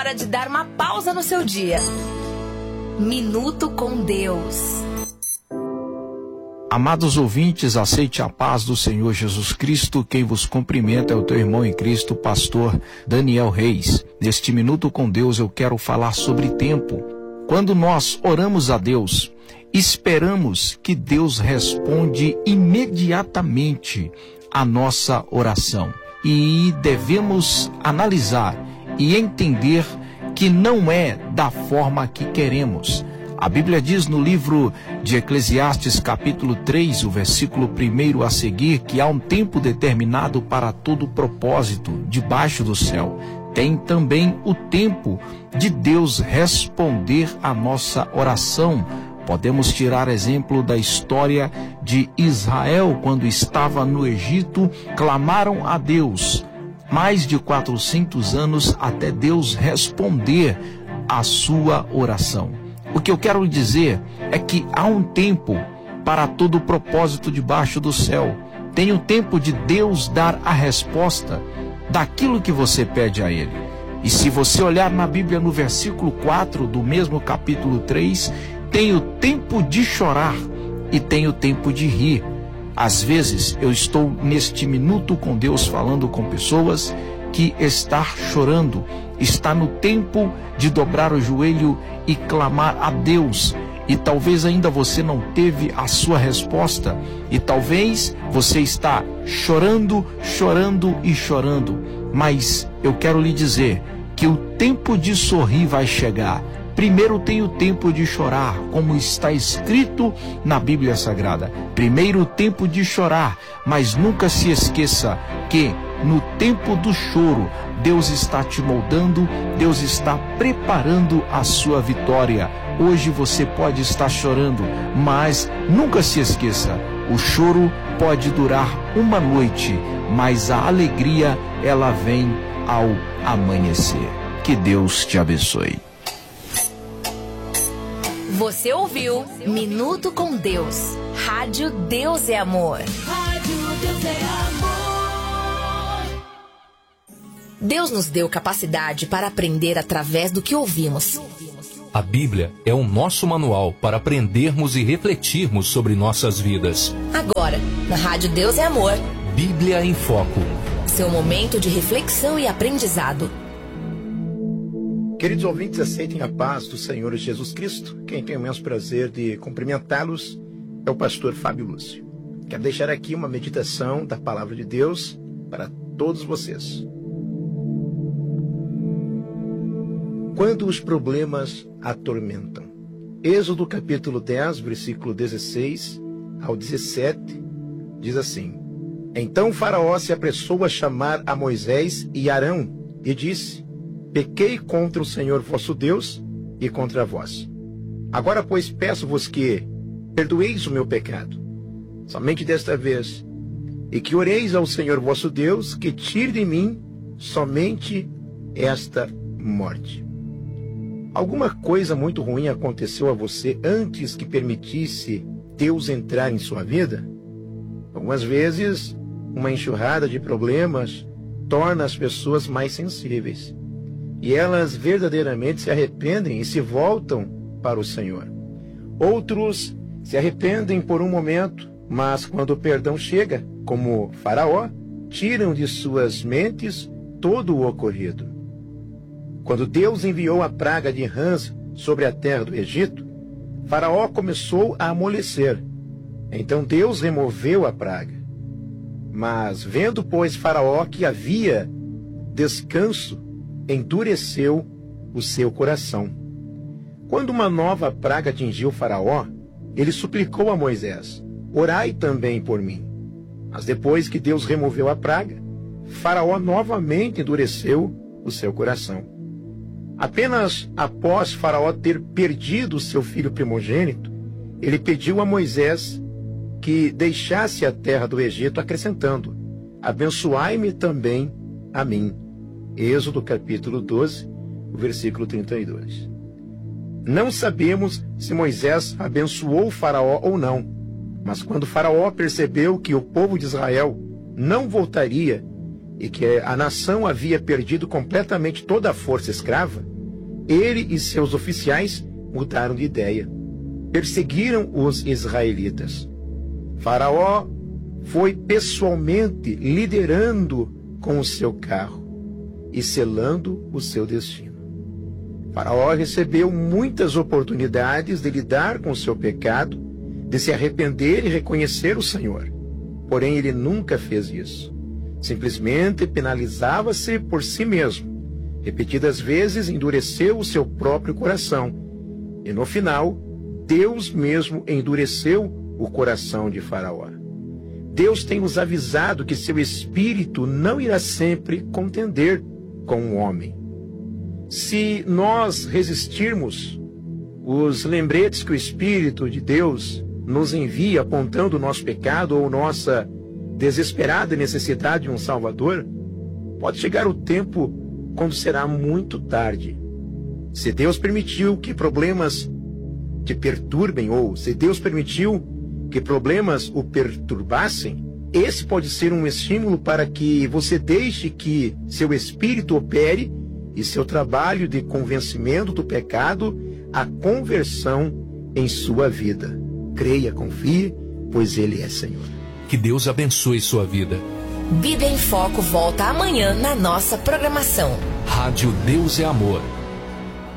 hora de dar uma pausa no seu dia. Minuto com Deus. Amados ouvintes, aceite a paz do Senhor Jesus Cristo. Quem vos cumprimenta é o teu irmão em Cristo, pastor Daniel Reis. Neste Minuto com Deus eu quero falar sobre tempo. Quando nós oramos a Deus, esperamos que Deus responde imediatamente a nossa oração. E devemos analisar e entender que não é da forma que queremos. A Bíblia diz no livro de Eclesiastes, capítulo 3, o versículo 1 a seguir, que há um tempo determinado para todo propósito debaixo do céu. Tem também o tempo de Deus responder a nossa oração. Podemos tirar exemplo da história de Israel, quando estava no Egito, clamaram a Deus mais de 400 anos até Deus responder a sua oração. O que eu quero dizer é que há um tempo para todo propósito debaixo do céu. Tem o tempo de Deus dar a resposta daquilo que você pede a Ele. E se você olhar na Bíblia no versículo 4 do mesmo capítulo 3, tem o tempo de chorar e tem o tempo de rir. Às vezes eu estou neste minuto com Deus falando com pessoas que está chorando, está no tempo de dobrar o joelho e clamar a Deus. E talvez ainda você não teve a sua resposta. E talvez você está chorando, chorando e chorando. Mas eu quero lhe dizer que o tempo de sorrir vai chegar. Primeiro tem o tempo de chorar, como está escrito na Bíblia Sagrada. Primeiro o tempo de chorar, mas nunca se esqueça que no tempo do choro, Deus está te moldando, Deus está preparando a sua vitória. Hoje você pode estar chorando, mas nunca se esqueça, o choro pode durar uma noite, mas a alegria, ela vem ao amanhecer. Que Deus te abençoe. Você ouviu Minuto com Deus. Rádio Deus é Amor. Rádio Deus é Amor. Deus nos deu capacidade para aprender através do que ouvimos. A Bíblia é o nosso manual para aprendermos e refletirmos sobre nossas vidas. Agora, na Rádio Deus é Amor. Bíblia em Foco. Seu momento de reflexão e aprendizado. Queridos ouvintes, aceitem a paz do Senhor Jesus Cristo. Quem tem o imenso prazer de cumprimentá-los é o pastor Fábio Lúcio. Quero deixar aqui uma meditação da Palavra de Deus para todos vocês. Quando os problemas atormentam. Êxodo capítulo 10, versículo 16 ao 17, diz assim: Então Faraó se apressou a chamar a Moisés e Arão e disse: Pequei contra o Senhor vosso Deus e contra vós. Agora, pois, peço-vos que perdoeis o meu pecado, somente desta vez, e que oreis ao Senhor vosso Deus, que tire de mim somente esta morte. Alguma coisa muito ruim aconteceu a você antes que permitisse Deus entrar em sua vida? Algumas vezes, uma enxurrada de problemas torna as pessoas mais sensíveis. E elas verdadeiramente se arrependem e se voltam para o Senhor. Outros se arrependem por um momento, mas quando o perdão chega, como Faraó, tiram de suas mentes todo o ocorrido. Quando Deus enviou a praga de rãs sobre a terra do Egito, Faraó começou a amolecer. Então Deus removeu a praga. Mas vendo, pois, Faraó que havia descanso, endureceu o seu coração. Quando uma nova praga atingiu Faraó, ele suplicou a Moisés: Orai também por mim. Mas depois que Deus removeu a praga, Faraó novamente endureceu o seu coração. Apenas após Faraó ter perdido o seu filho primogênito, ele pediu a Moisés que deixasse a terra do Egito, acrescentando: Abençoai-me também a mim. Êxodo capítulo 12, versículo 32. Não sabemos se Moisés abençoou Faraó ou não, mas quando Faraó percebeu que o povo de Israel não voltaria e que a nação havia perdido completamente toda a força escrava, ele e seus oficiais mudaram de ideia. Perseguiram os israelitas. Faraó foi pessoalmente liderando com o seu carro e selando o seu destino. Faraó recebeu muitas oportunidades de lidar com o seu pecado, de se arrepender e reconhecer o Senhor. Porém, ele nunca fez isso. Simplesmente penalizava-se por si mesmo. Repetidas vezes endureceu o seu próprio coração. E no final, Deus mesmo endureceu o coração de Faraó. Deus tem nos avisado que seu espírito não irá sempre contender com o homem. Se nós resistirmos os lembretes que o Espírito de Deus nos envia apontando o nosso pecado ou nossa desesperada necessidade de um Salvador, pode chegar o tempo quando será muito tarde. Se Deus permitiu que problemas te perturbem, ou se Deus permitiu que problemas o perturbassem, esse pode ser um estímulo para que você deixe que seu espírito opere e seu trabalho de convencimento do pecado, a conversão em sua vida. Creia, confie, pois Ele é Senhor. Que Deus abençoe sua vida. Vida em Foco volta amanhã na nossa programação. Rádio Deus é Amor.